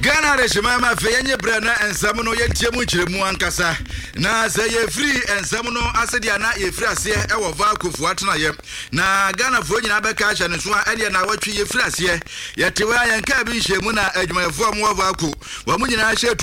Ghana reshima fe yenye brana ensam no yetiemu kyeremu ankasa na se ye free ensam no asede na ye free ase e wo va kofu atena ye na Ghana fo nyina beka acha ne so a ene na watwe ye free ase ye tewa ye nka bi nhwemu na adwumayefo mo va ko wa mu nyina hye